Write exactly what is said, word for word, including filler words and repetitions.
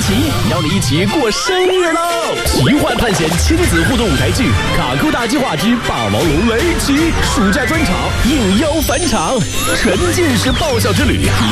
奇邀你一起过生日喽！奇幻探险亲子互动舞台剧《卡酷大计划之霸王龙雷奇》暑假专场应邀返场，沉浸式爆笑之旅。